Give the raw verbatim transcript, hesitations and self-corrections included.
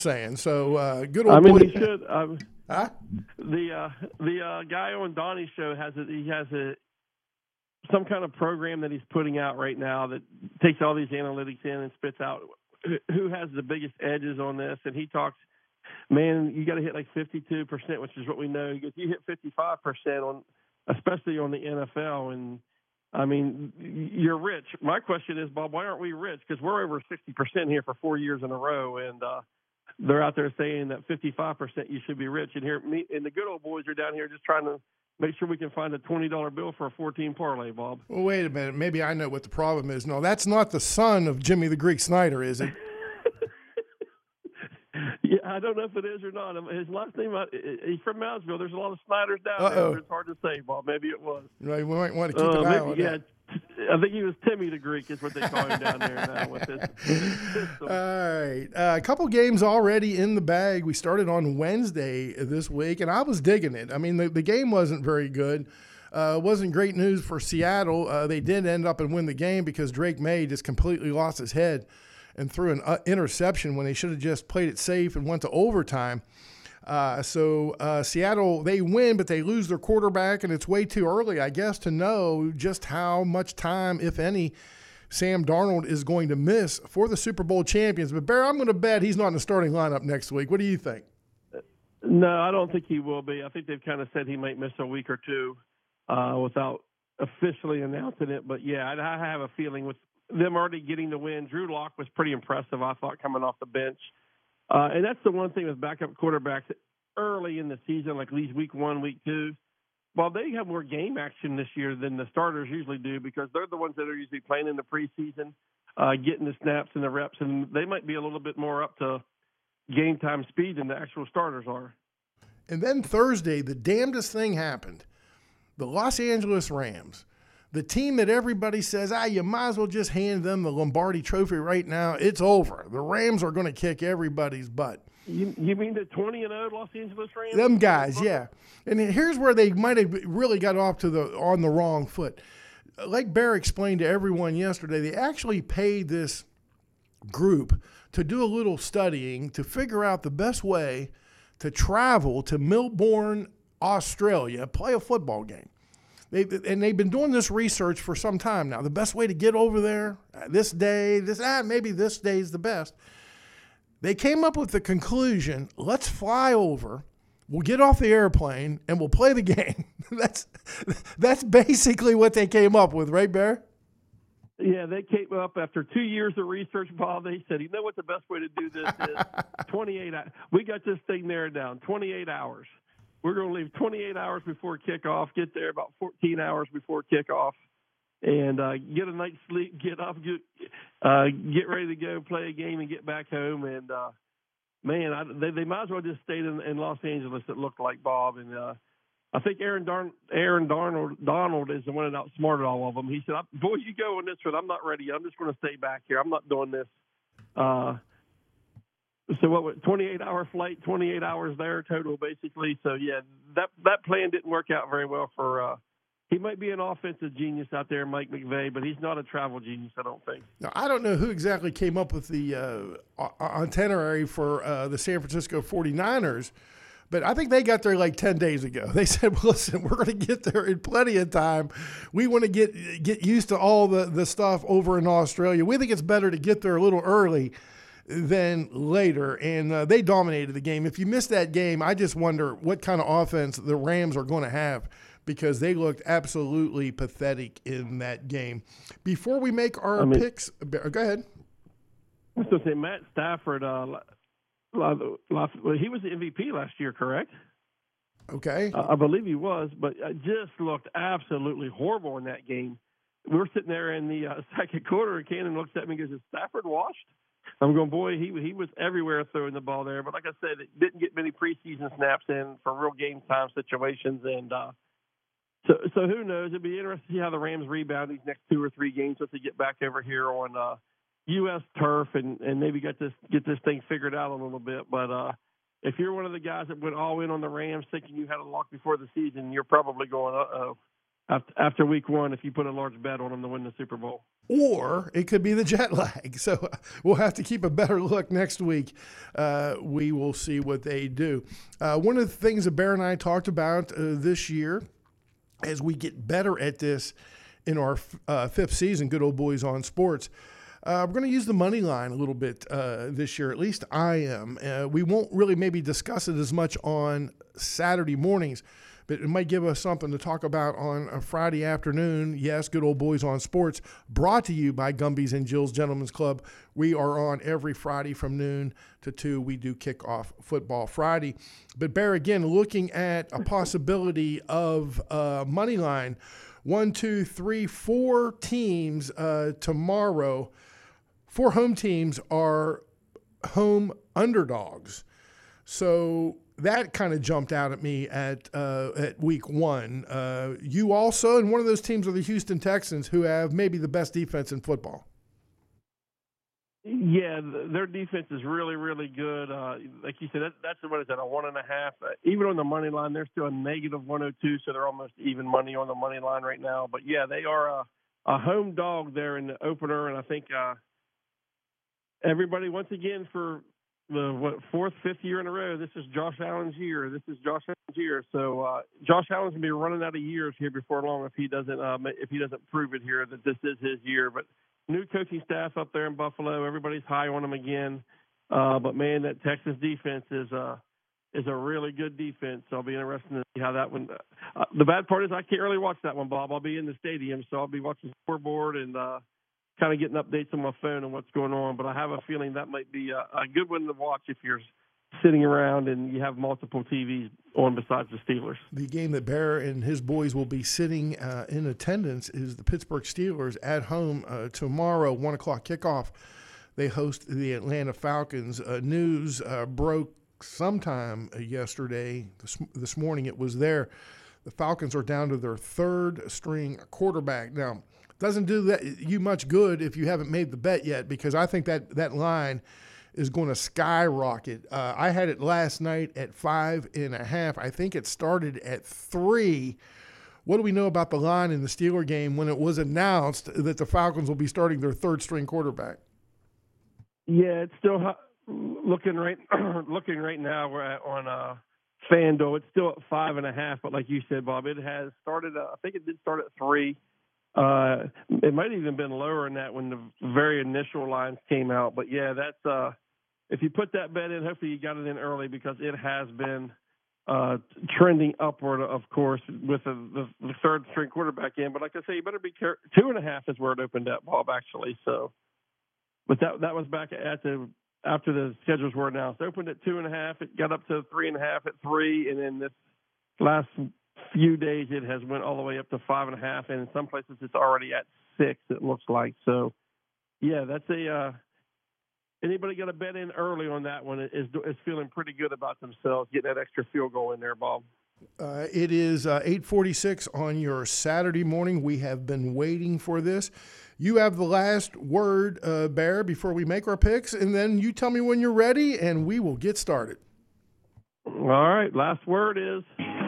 saying. So uh, good I old mean, boy. he should. Um, Huh? the uh, the uh, guy on Donnie's show has a, he has a some kind of program that he's putting out right now that takes all these analytics in and spits out who has the biggest edges on this. And he talks, man, you got to hit like fifty-two percent, which is what we know. If you hit fifty-five percent on, especially on the N F L, and I mean, you're rich. My question is, Bob, why aren't we rich? Because we're over sixty percent here for four years in a row, and uh, they're out there saying that fifty-five percent you should be rich. And here, me and the good old boys are down here just trying to make sure we can find a twenty dollar bill for a fourteen parlay, Bob. Well, wait a minute. Maybe I know what the problem is. No, that's not the son of Jimmy the Greek Snyder, is it? Yeah, I don't know if it is or not. His last name, he's from Moundsville. There's a lot of Snyders down Uh-oh. there. It's hard to say, Bob. Maybe it was. Right, we might want to keep Uh, an eye maybe, on yeah, that. I think he was Timmy the Greek is what they call him down there now with this system. All right. Uh, a couple games already in the bag. We started on Wednesday this week, and I was digging it. I mean, the, the game wasn't very good. Uh, wasn't great news for Seattle. Uh, they did end up and win the game because Drake May just completely lost his head and threw an uh, interception when they should have just played it safe and went to overtime. Uh, so uh, Seattle, they win, but they lose their quarterback, and it's way too early, I guess, to know just how much time, if any, Sam Darnold is going to miss for the Super Bowl champions. But, Bear, I'm going to bet he's not in the starting lineup next week. What do you think? No, I don't think he will be. I think they've kind of said he might miss a week or two uh, without officially announcing it. But, yeah, I, I have a feeling with them already getting the win. Drew Lock was pretty impressive, I thought, coming off the bench. Uh, and that's the one thing with backup quarterbacks early in the season, like at least week one, week two. Well, they have more game action this year than the starters usually do because they're the ones that are usually playing in the preseason, uh, getting the snaps and the reps, and they might be a little bit more up to game time speed than the actual starters are. And then Thursday, the damnedest thing happened. The Los Angeles Rams, the team that everybody says, ah, you might as well just hand them the Lombardi Trophy right now. It's over. The Rams are going to kick everybody's butt. You, you mean the twenty and oh Los Angeles Rams? Them guys, yeah. And here's where they might have really got off to the on the wrong foot. Like Bear explained to everyone yesterday, they actually paid this group to do a little studying to figure out the best way to travel to Melbourne, Australia, play a football game. They, and they've been doing this research for some time now. The best way to get over there, uh, this day, this ah, maybe this day is the best. They came up with the conclusion, let's fly over, we'll get off the airplane, and we'll play the game. that's that's basically what they came up with, right, Bear? Yeah, they came up after two years of research, Bob. They said, you know what the best way to do this is? twenty-eight hours. We got this thing narrowed down, twenty-eight hours. We're going to leave twenty-eight hours before kickoff, get there about fourteen hours before kickoff, and uh, get a night's sleep, get up, get, uh, get ready to go play a game and get back home. And, uh, man, I, they, they might as well just stayed in, in Los Angeles, it looked like, Bob. And uh, I think Aaron, Darn, Aaron Darnold, Donald is the one that outsmarted all of them. He said, boy, you go on this one. I'm not ready. I'm just going to stay back here. I'm not doing this. Uh So what? twenty-eight hour flight, twenty-eight hours there total, basically. So yeah, that that plan didn't work out very well for. Uh, he might be an offensive genius out there, Mike McVay, but he's not a travel genius, I don't think. Now I don't know who exactly came up with the uh, itinerary for uh, the San Francisco forty-niners, but I think they got there like ten days ago. They said, well, listen, we're going to get there in plenty of time. We want to get get used to all the the stuff over in Australia. We think it's better to get there a little early than later, and uh, they dominated the game. If you missed that game, I just wonder what kind of offense the Rams are going to have because they looked absolutely pathetic in that game. Before we make our I mean, picks, go ahead. I was going to say Matt Stafford, uh, he was the M V P last year, correct? Okay. Uh, I believe he was, but it just looked absolutely horrible in that game. We were sitting there in the uh, second quarter, and Cannon looks at me and goes, is Stafford washed? I'm going, boy, he he was everywhere throwing the ball there. But like I said, it didn't get many preseason snaps in for real game time situations. And uh, so so who knows? It'd be interesting to see how the Rams rebound these next two or three games once they get back over here on uh, U S turf and, and maybe get this get this thing figured out a little bit. But uh, if you're one of the guys that went all in on the Rams thinking you had a lock before the season, you're probably going, uh-oh, after week one if you put a large bet on them to win the Super Bowl. or it could be the jet lag. So we'll have to keep a better look next week. Uh, we will see what they do. Uh, one of the things that Bear and I talked about uh, this year, as we get better at this in our uh, fifth season, Good Old Boys on Sports, Uh, we're going to use the money line a little bit uh, this year. At least I am. Uh, we won't really maybe discuss it as much on Saturday mornings, but it might give us something to talk about on a Friday afternoon. Yes, Good Old Boys on Sports, brought to you by Gumby's and Jill's Gentlemen's Club. We are on every Friday from noon to two. We do Kickoff Football Friday. But Bear, again, looking at a possibility of uh, money line. One, two, three, four teams uh, tomorrow. Four home teams are home underdogs. So that kind of jumped out at me at uh, at week one. Uh, you also, and one of those teams are the Houston Texans, who have maybe the best defense in football. Yeah, their defense is really, really good. Uh, like you said, that, that's what is that, a one and a half. Uh, even on the money line, they're still a negative one oh two, so they're almost even money on the money line right now. But, yeah, they are a, a home dog there in the opener, and I think uh, – everybody, once again, for the what, fourth, fifth year in a row, this is Josh Allen's year. This is Josh Allen's year. So uh, Josh Allen's gonna be running out of years here before long if he doesn't uh, if he doesn't prove it here that this is his year. But new coaching staff up there in Buffalo, everybody's high on him again. Uh, but man, that Texas defense is uh, is a really good defense. So I'll be interested to see how that one. Uh, the bad part is I can't really watch that one, Bob. I'll be in the stadium, so I'll be watching the scoreboard and. Uh, kind of getting updates on my phone and what's going on, but I have a feeling that might be a, a good one to watch if you're sitting around and you have multiple T Vs on besides the Steelers. The game that Bear and his boys will be sitting uh, in attendance is the Pittsburgh Steelers at home uh, tomorrow, one o'clock kickoff. They host the Atlanta Falcons. Uh, news uh, broke sometime yesterday. This, this morning it was there. The Falcons are down to their third string quarterback. Now, doesn't do that you much good if you haven't made the bet yet, because I think that that line is going to skyrocket. Uh, I had it last night at five and a half. I think it started at three. What do we know about the line in the Steeler game when it was announced that the Falcons will be starting their third string quarterback? Yeah, it's still looking right looking right now. We're at, on uh, FanDuel. It's still at five and a half, but like you said, Bob, it has started. Uh, I think it did start at three. Uh, it might have even been lower than that when the very initial lines came out. But, yeah, that's uh, if you put that bet in, hopefully you got it in early because it has been uh, trending upward, of course, with the, the, the third string quarterback in. But like I say, you better be careful. Two and a half is where it opened up, Bob, actually. So, but that that was back at the after the schedules were announced. It opened at two and a half. It got up to three and a half at three, and then this last few days it has went all the way up to five and a half, and in some places it's already at six, it looks like. So yeah, that's a uh anybody got a bet in early on that one is is feeling pretty good about themselves getting that extra field goal in there, Bob. Uh, it is uh, eight forty-six on your Saturday morning. We have been waiting for this. You have the last word, uh, Bear, before we make our picks, and then you tell me when you're ready and we will get started. All right, last word is